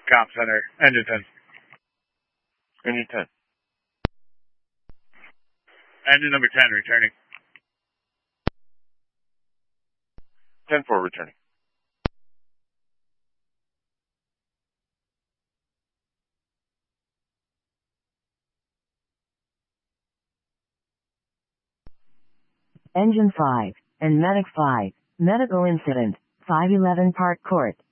Comp Center, Engine 10. Engine 10. Engine number 10, returning. 10-4, returning. Engine 5, and Medic 5, medical incident, 511 Park Court.